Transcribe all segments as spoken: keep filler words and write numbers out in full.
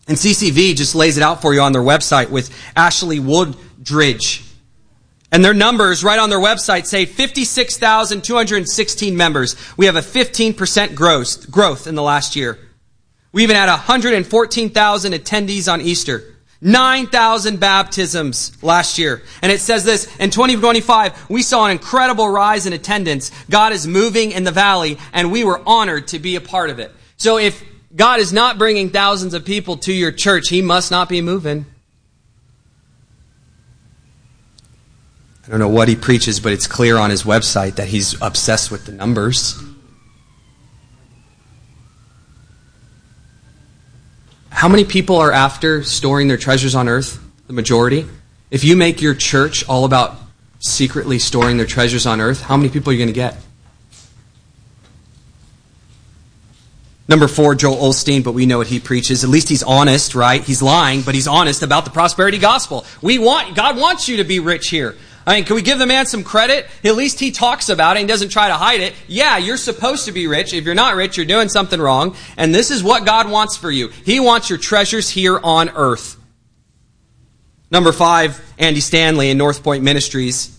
And C C V just lays it out for you on their website with Ashley Woodridge. And their numbers right on their website say fifty-six thousand two hundred sixteen members. We have a fifteen percent growth, growth in the last year. We even had one hundred fourteen thousand attendees on Easter. nine thousand baptisms last year. And it says this, in twenty twenty-five, we saw an incredible rise in attendance. God is moving in the valley, and we were honored to be a part of it. So if God is not bringing thousands of people to your church, He must not be moving. I don't know what he preaches, but it's clear on his website that he's obsessed with the numbers. How many people are after storing their treasures on earth? The majority. If you make your church all about secretly storing their treasures on earth, how many people are you going to get? Number four, Joel Osteen, but we know what he preaches. At least he's honest, right? He's lying, but he's honest about the prosperity gospel. We want, God wants you to be rich here. I mean, can we give the man some credit? At least he talks about it and doesn't try to hide it. Yeah, you're supposed to be rich. If you're not rich, you're doing something wrong. And this is what God wants for you. He wants your treasures here on earth. Number five, Andy Stanley in North Point Ministries.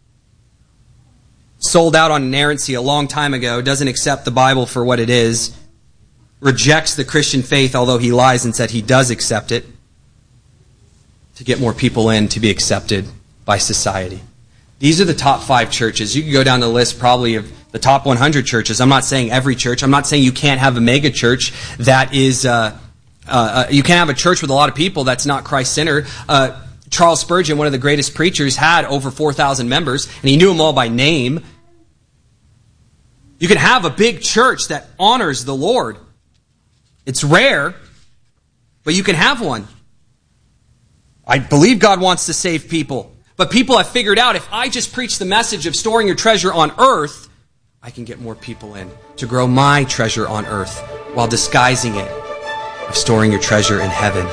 Sold out on inerrancy a long time ago. Doesn't accept the Bible for what it is. Rejects the Christian faith, although he lies and said he does accept it. To get more people in to be accepted by society. These are the top five churches. You can go down the list probably of the top one hundred churches. I'm not saying every church. I'm not saying you can't have a mega church that is, uh, uh, you can't have a church with a lot of people that's not Christ-centered. Uh, Charles Spurgeon, one of the greatest preachers, had over four thousand members, and he knew them all by name. You can have a big church that honors the Lord. It's rare, but you can have one. I believe God wants to save people. But people have figured out if I just preach the message of storing your treasure on earth, I can get more people in to grow my treasure on earth while disguising it of storing your treasure in heaven.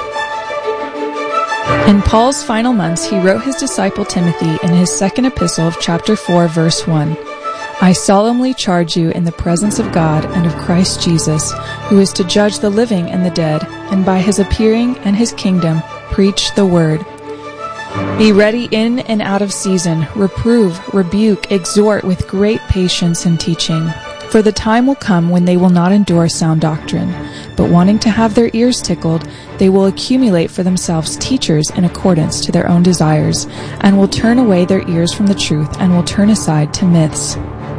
In Paul's final months, he wrote his disciple Timothy in his second epistle of chapter four, verse one. I solemnly charge you in the presence of God and of Christ Jesus, who is to judge the living and the dead, and by his appearing and his kingdom, preach the word. Be ready in and out of season, reprove, rebuke, exhort with great patience and teaching. For the time will come when they will not endure sound doctrine, but wanting to have their ears tickled, they will accumulate for themselves teachers in accordance to their own desires, and will turn away their ears from the truth and will turn aside to myths.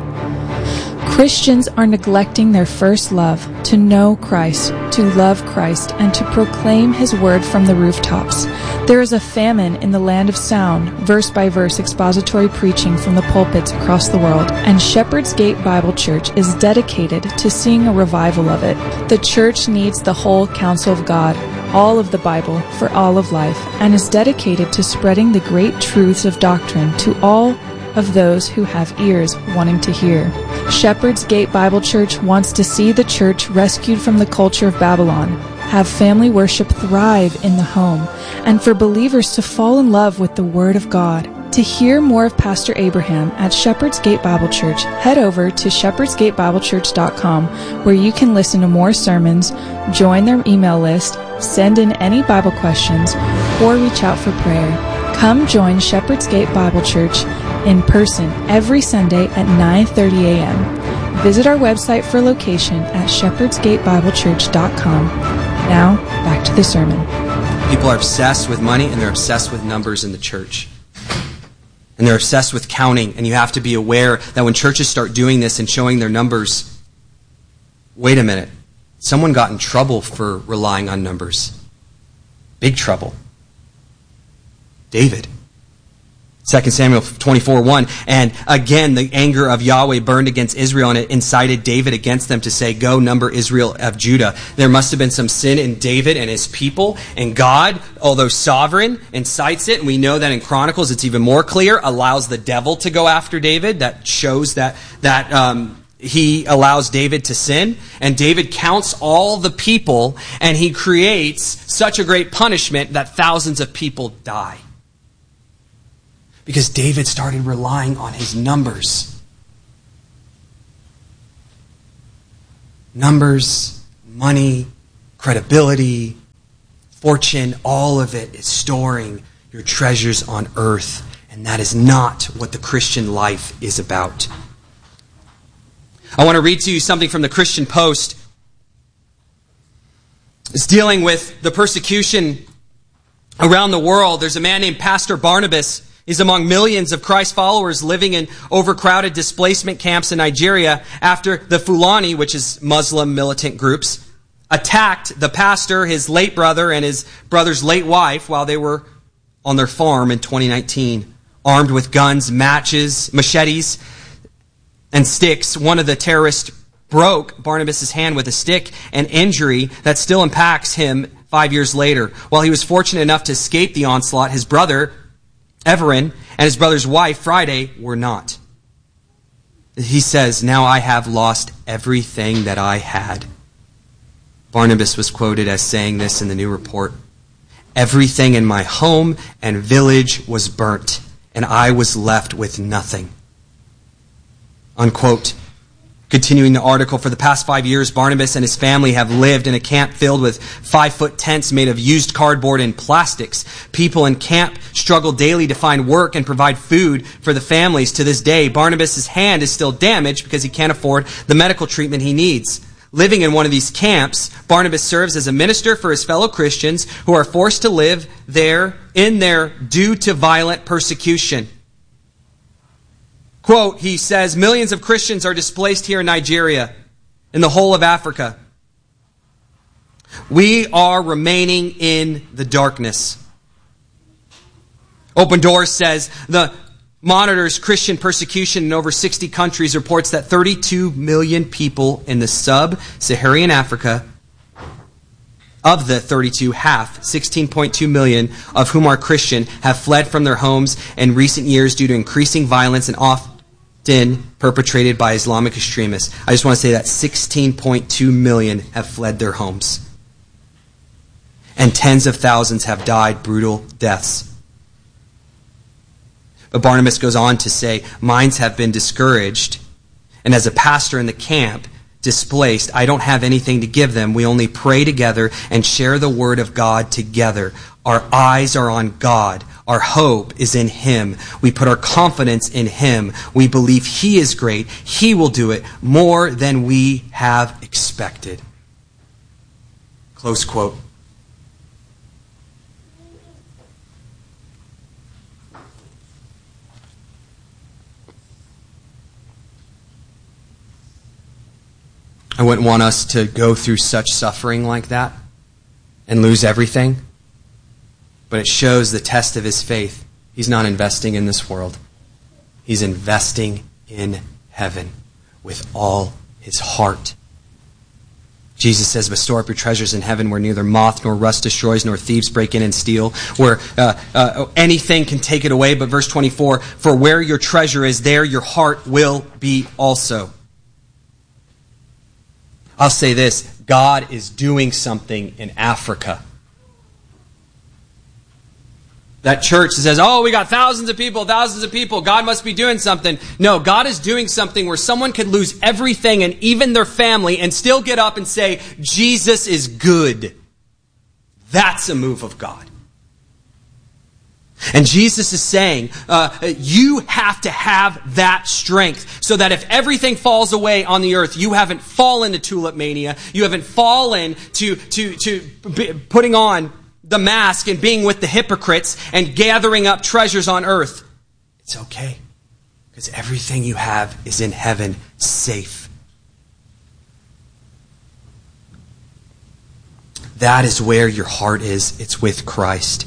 Christians are neglecting their first love, to know Christ, to love Christ, and to proclaim His word from the rooftops. There is a famine in the land of sound, verse-by-verse expository preaching from the pulpits across the world, and Shepherd's Gate Bible Church is dedicated to seeing a revival of it. The church needs the whole counsel of God, all of the Bible, for all of life, and is dedicated to spreading the great truths of doctrine to all of those who have ears wanting to hear. Shepherd's Gate Bible Church wants to see the church rescued from the culture of Babylon, have family worship thrive in the home, and for believers to fall in love with the Word of God. To hear more of Pastor Abraham at Shepherd's Gate Bible Church, head over to shepherds gate bible church dot com, where you can listen to more sermons, join their email list, send in any Bible questions, or reach out for prayer. Come join Shepherd's Gate Bible Church in person every Sunday at nine thirty a.m. Visit our website for location at shepherds gate bible church dot com. Now, back to the sermon. People are obsessed with money, and they're obsessed with numbers in the church. And they're obsessed with counting, and you have to be aware that when churches start doing this and showing their numbers, wait a minute, someone got in trouble for relying on numbers. Big trouble. David. Second Samuel twenty-four one. And again, the anger of Yahweh burned against Israel, and it incited David against them to say, go number Israel of Judah. There must have been some sin in David and his people. And God, although sovereign, incites it. And we know that in Chronicles it's even more clear, allows the devil to go after David. That shows that, that um, he allows David to sin. And David counts all the people, and he creates such a great punishment that thousands of people die. Because David started relying on his numbers. Numbers, money, credibility, fortune, all of it is storing your treasures on earth. And that is not what the Christian life is about. I want to read to you something from the Christian Post. It's dealing with the persecution around the world. There's a man named Pastor Barnabas. He's among millions of Christ followers living in overcrowded displacement camps in Nigeria after the Fulani, which is Muslim militant groups, attacked the pastor, his late brother, and his brother's late wife while they were on their farm in twenty nineteen. Armed with guns, matches, machetes, and sticks, one of the terrorists broke Barnabas' hand with a stick, an injury that still impacts him five years later. While he was fortunate enough to escape the onslaught, his brother, Everin, and his brother's wife, Friday, were not. He says, "Now I have lost everything that I had." Barnabas was quoted as saying this in the New Report. "Everything in my home and village was burnt, and I was left with nothing." Unquote. Continuing the article, for the past five years, Barnabas and his family have lived in a camp filled with five-foot tents made of used cardboard and plastics. People in camp struggle daily to find work and provide food for the families. To this day, Barnabas' hand is still damaged because he can't afford the medical treatment he needs. Living in one of these camps, Barnabas serves as a minister for his fellow Christians who are forced to live there in there due to violent persecution. Quote, he says, "Millions of Christians are displaced here in Nigeria, in the whole of Africa. We are remaining in the darkness." Open Doors says, the monitors Christian persecution in over sixty countries, reports that thirty-two million people in the sub-Saharan Africa, of the thirty-two, half, sixteen point two million of whom are Christian, have fled from their homes in recent years due to increasing violence and often perpetrated by Islamic extremists. I just want to say that sixteen point two million have fled their homes. And tens of thousands have died brutal deaths. But Barnabas goes on to say, minds have been discouraged. And as a pastor in the camp, displaced, I don't have anything to give them. We only pray together and share the word of God together. Our eyes are on God. Our hope is in Him. We put our confidence in Him. We believe He is great. He will do it more than we have expected. Close quote. I wouldn't want us to go through such suffering like that and lose everything. But it shows the test of his faith. He's not investing in this world. He's investing in heaven with all his heart. Jesus says, "But store up your treasures in heaven where neither moth nor rust destroys, nor thieves break in and steal, where uh, uh, anything can take it away." But verse twenty-four, "For where your treasure is, there your heart will be also." I'll say this, God is doing something in Africa. That church says, oh, we got thousands of people, thousands of people. God must be doing something. No, God is doing something where someone could lose everything and even their family and still get up and say, Jesus is good. That's a move of God. And Jesus is saying, uh, you have to have that strength so that if everything falls away on the earth, you haven't fallen to tulip mania. You haven't fallen to, to, to putting on the mask and being with the hypocrites and gathering up treasures on earth. It's okay, because everything you have is in heaven, safe. That is where your heart is. It's with Christ.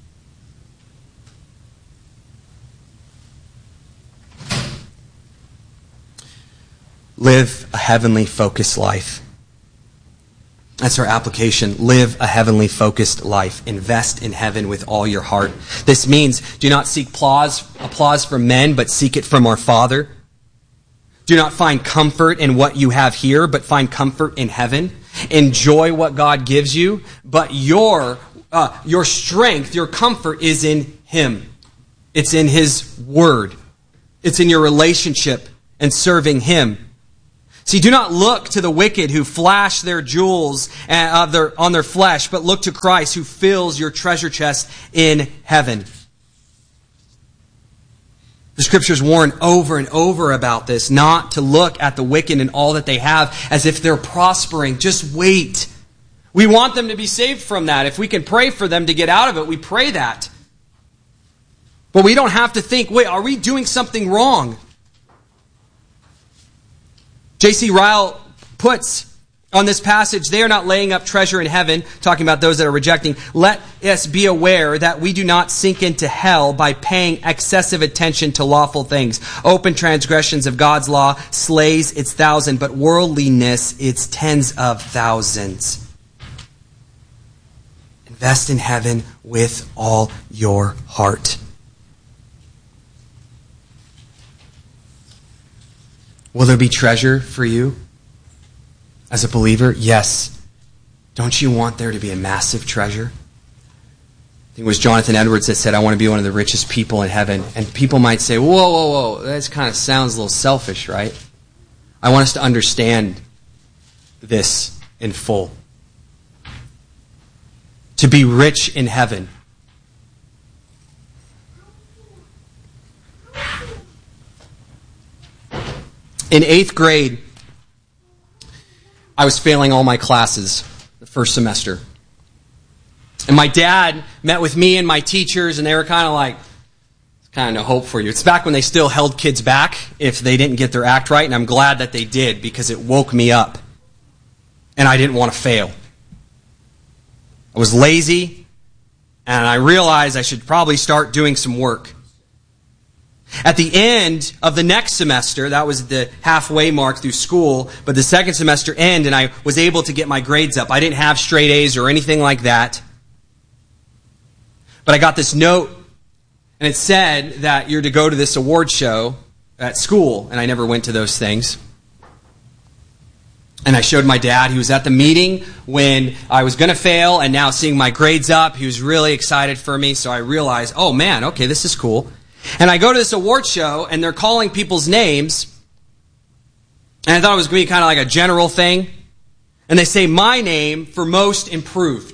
Live a heavenly focused life. That's our application. Live a heavenly focused life. Invest in heaven with all your heart. This means do not seek applause, applause from men, but seek it from our Father. Do not find comfort in what you have here, but find comfort in heaven. Enjoy what God gives you, but your uh, your strength, your comfort is in Him. It's in His Word. It's in your relationship and serving Him. See, do not look to the wicked who flash their jewels of their, on their flesh, but look to Christ who fills your treasure chest in heaven. The Scriptures warn over and over about this, not to look at the wicked and all that they have as if they're prospering. Just wait. We want them to be saved from that. If we can pray for them to get out of it, we pray that. But we don't have to think, wait, are we doing something wrong? J C Ryle puts on this passage, they are not laying up treasure in heaven, talking about those that are rejecting. Let us be aware that we do not sink into hell by paying excessive attention to lawful things. Open transgressions of God's law slays its thousand, but worldliness its tens of thousands. Invest in heaven with all your heart. Will there be treasure for you as a believer? Yes. Don't you want there to be a massive treasure? I think it was Jonathan Edwards that said, I want to be one of the richest people in heaven. And people might say, whoa, whoa, whoa, that kind of sounds a little selfish, right? I want us to understand this in full. To be rich in heaven. In eighth grade, I was failing all my classes the first semester. And my dad met with me and my teachers, and they were kind of like, it's kind of no hope for you. It's back when they still held kids back if they didn't get their act right, and I'm glad that they did because it woke me up. And I didn't want to fail. I was lazy, and I realized I should probably start doing some work. At the end of the next semester, that was the halfway mark through school, but the second semester ended and I was able to get my grades up. I didn't have straight A's or anything like that. But I got this note, and it said that you're to go to this award show at school, and I never went to those things. And I showed my dad. He was at the meeting when I was going to fail, and now seeing my grades up, he was really excited for me, so I realized, oh man, okay, this is cool. And I go to this award show, and they're calling people's names. And I thought it was going to be kind of like a general thing. And they say my name for most improved.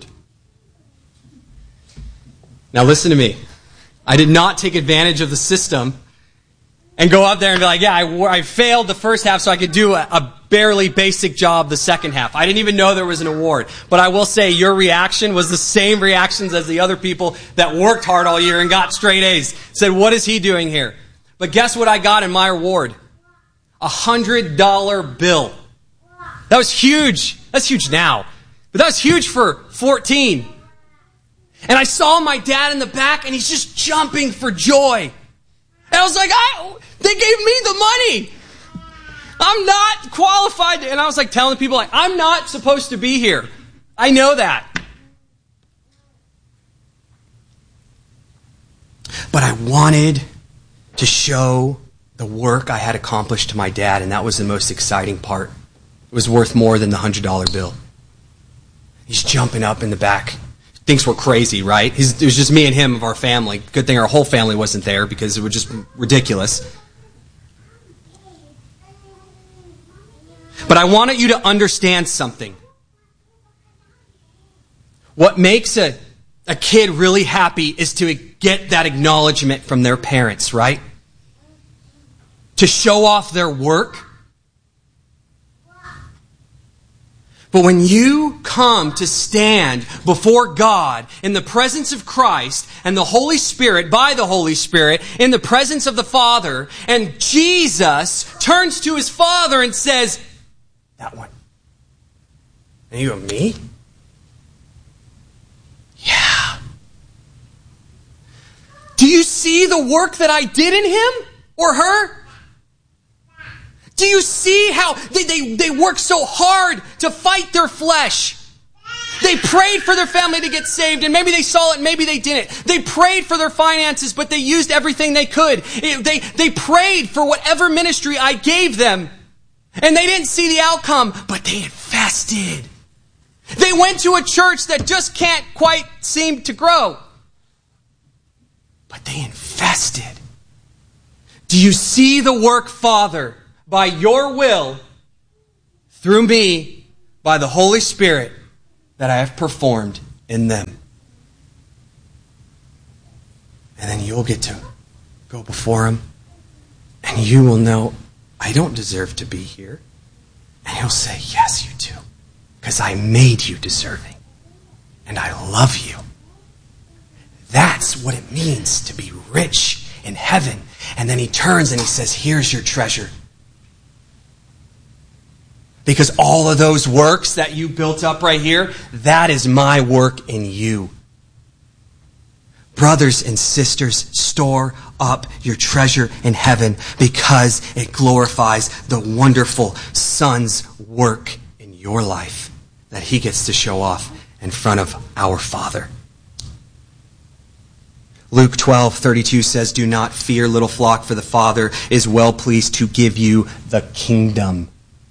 Now listen to me. I did not take advantage of the system and go up there and be like, yeah, I, I failed the first half so I could do a, a barely basic job the second half. I didn't even know there was an award. But I will say your reaction was the same reactions as the other people that worked hard all year and got straight A's. Said, what is he doing here? But guess what I got in my award? A hundred dollar bill. That was huge. That's huge now. But that was huge for fourteen. And I saw my dad in the back and he's just jumping for joy. And I was like, I, they gave me the money. I'm not qualified. And I was like telling people, like, I'm not supposed to be here. I know that. But I wanted to show the work I had accomplished to my dad, and that was the most exciting part. It was worth more than the one hundred dollar bill. He's jumping up in the back. Thinks we're crazy, right? He's, it was just me and him of our family. Good thing our whole family wasn't there because it was just ridiculous. But I wanted you to understand something. What makes a, a kid really happy is to get that acknowledgement from their parents, right? To show off their work. But when you come to stand before God in the presence of Christ and the Holy Spirit, by the Holy Spirit, in the presence of the Father, and Jesus turns to his Father and says, that one. And you go, me? Yeah. Do you see the work that I did in him or her? Do you see how they, they, they worked so hard to fight their flesh? They prayed for their family to get saved, and maybe they saw it, maybe they didn't. They prayed for their finances, but they used everything they could. It, they, they prayed for whatever ministry I gave them, and they didn't see the outcome, but they invested. They went to a church that just can't quite seem to grow, but they invested. Do you see the work, Father? By your will, through me by the Holy Spirit that I have performed in them. And then you'll get to go before him, and you will know, I don't deserve to be here. And he'll say, yes, you do, because I made you deserving, and I love you. That's what it means to be rich in heaven. And then he turns and he says, here's your treasure. Because all of those works that you built up right here, that is my work in you. Brothers and sisters, store up your treasure in heaven because it glorifies the wonderful Son's work in your life that he gets to show off in front of our Father. Luke twelve thirty-two says, do not fear, little flock, for the Father is well pleased to give you the kingdom.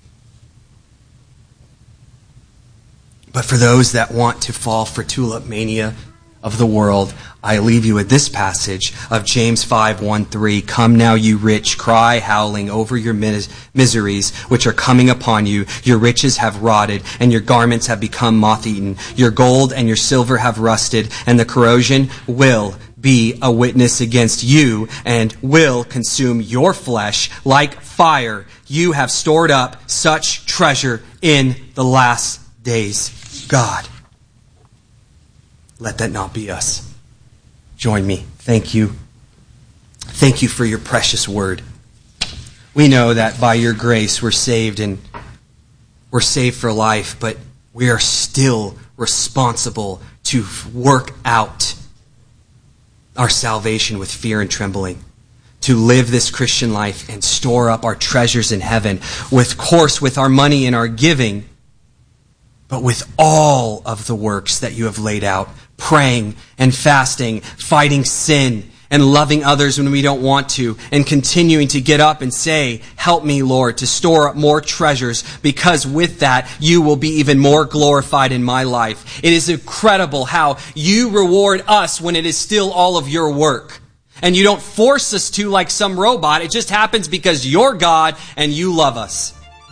But for those that want to fall for tulip mania of the world, I leave you with this passage of James five one three. Come now, you rich, cry howling over your mis- miseries which are coming upon you. Your riches have rotted, and your garments have become moth-eaten. Your gold and your silver have rusted, and the corrosion will be a witness against you and will consume your flesh like fire. You have stored up such treasure in the last days. God, let that not be us. Join me. Thank you. Thank you for your precious word. We know that by your grace we're saved and we're saved for life, but we are still responsible to work out our salvation with fear and trembling, to live this Christian life and store up our treasures in heaven, with course with our money and our giving, but with all of the works that you have laid out, praying and fasting, fighting sin, and loving others when we don't want to, and continuing to get up and say, help me, Lord, to store up more treasures, because with that, you will be even more glorified in my life. It is incredible how you reward us when it is still all of your work. And you don't force us to like some robot. It just happens because you're God and you love us.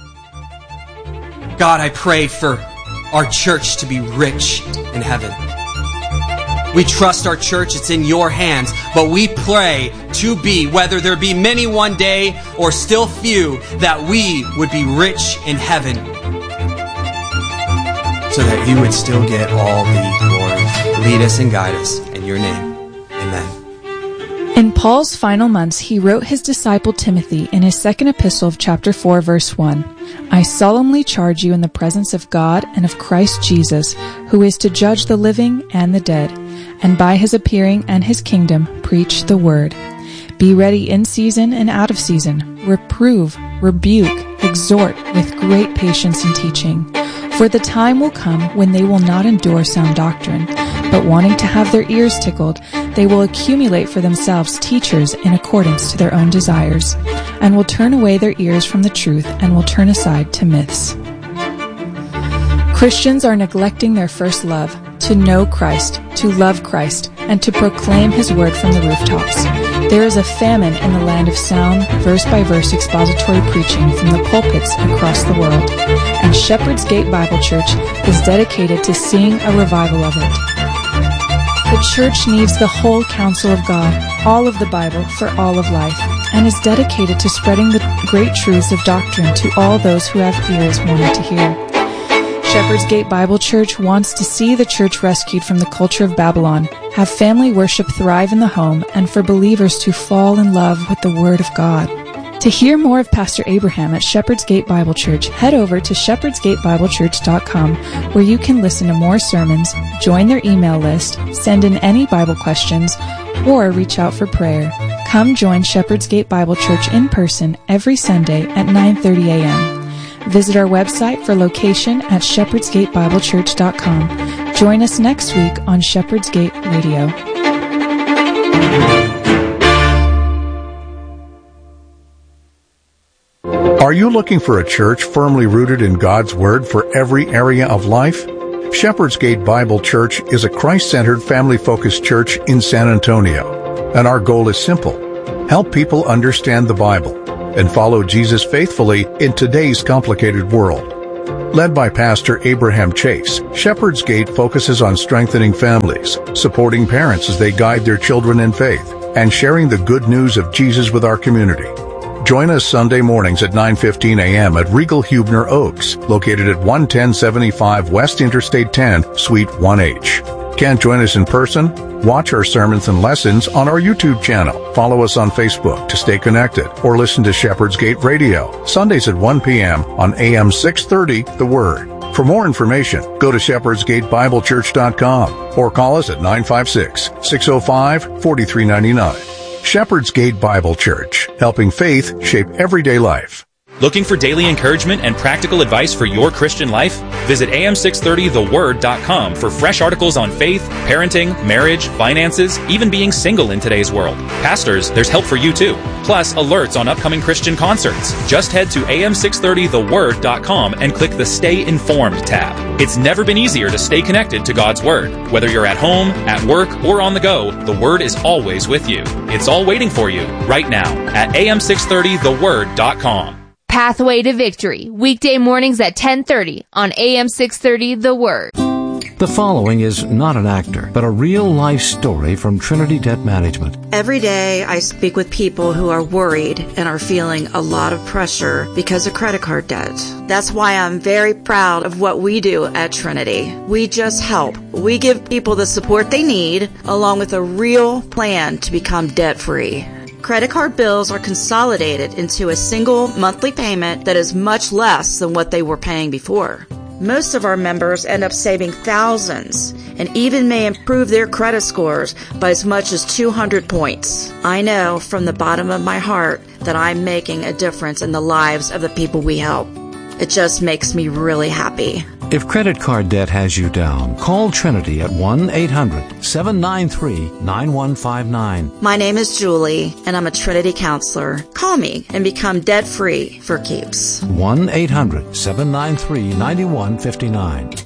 God, I pray for our church to be rich in heaven. We trust our church, it's in your hands, but we pray to be, whether there be many one day or still few, that we would be rich in heaven, so that you would still get all the glory. Lead us and guide us in your name. Amen. In Paul's final months, he wrote his disciple Timothy in his second epistle of chapter four, verse one, I solemnly charge you in the presence of God and of Christ Jesus, who is to judge the living and the dead, and by his appearing and his kingdom preach the word. Be ready in season and out of season. Reprove, rebuke, exhort with great patience and teaching. For the time will come when they will not endure sound doctrine, but wanting to have their ears tickled, they will accumulate for themselves teachers in accordance to their own desires, and will turn away their ears from the truth and will turn aside to myths. Christians are neglecting their first love, to know Christ, to love Christ, and to proclaim his word from the rooftops. There is a famine in the land of sound, verse-by-verse expository preaching from the pulpits across the world, and Shepherd's Gate Bible Church is dedicated to seeing a revival of it. The church needs the whole counsel of God, all of the Bible for all of life, and is dedicated to spreading the great truths of doctrine to all those who have ears wanting to hear. Shepherd's Gate Bible Church wants to see the church rescued from the culture of Babylon, have family worship thrive in the home, and for believers to fall in love with the Word of God. To hear more of Pastor Abraham at Shepherd's Gate Bible Church, head over to shepherds gate bible church dot com, where you can listen to more sermons, join their email list, send in any Bible questions, or reach out for prayer. Come join Shepherd's Gate Bible Church in person every Sunday at nine thirty a.m. Visit our website for location at shepherds gate bible church dot com. Join us next week on Shepherd's Gate Radio. Are you looking for a church firmly rooted in God's Word for every area of life? Shepherd's Gate Bible Church is a Christ-centered, family-focused church in San Antonio, and our goal is simple: help people understand the Bible and follow Jesus faithfully in today's complicated world. Led by Pastor Abraham Chase, Shepherd's Gate focuses on strengthening families, supporting parents as they guide their children in faith, and sharing the good news of Jesus with our community. Join us Sunday mornings at nine fifteen a.m. at Regal Huebner Oaks, located at one ten seventy-five West Interstate ten, Suite one H. Can't join us in person? Watch our sermons and lessons on our YouTube channel. Follow us on Facebook to stay connected, or listen to Shepherd's Gate Radio, Sundays at one p.m. on A M six thirty, The Word. For more information, go to shepherds gate bible church dot com or call us at nine five six, six oh five, four three nine nine. Shepherd's Gate Bible Church, helping faith shape everyday life. Looking for daily encouragement and practical advice for your Christian life? Visit A M six thirty the word dot com for fresh articles on faith, parenting, marriage, finances, even being single in today's world. Pastors, there's help for you too. Plus, alerts on upcoming Christian concerts. Just head to A M six thirty the word dot com and click the Stay Informed tab. It's never been easier to stay connected to God's Word. Whether you're at home, at work, or on the go, the Word is always with you. It's all waiting for you right now at A M six thirty the word dot com. Pathway to Victory, weekday mornings at ten thirty on A M six thirty The Word. The following is not an actor, but a real-life story from Trinity Debt Management. Every day I speak with people who are worried and are feeling a lot of pressure because of credit card debt. That's why I'm very proud of what we do at Trinity. We just help. We give people the support they need, along with a real plan to become debt-free. Credit card bills are consolidated into a single monthly payment that is much less than what they were paying before. Most of our members end up saving thousands and even may improve their credit scores by as much as two hundred points. I know from the bottom of my heart that I'm making a difference in the lives of the people we help. It just makes me really happy. If credit card debt has you down, call Trinity at one eight hundred, seven nine three, nine one five nine. My name is Julie, and I'm a Trinity counselor. Call me and become debt-free for keeps. one eight hundred, seven nine three, nine one five nine.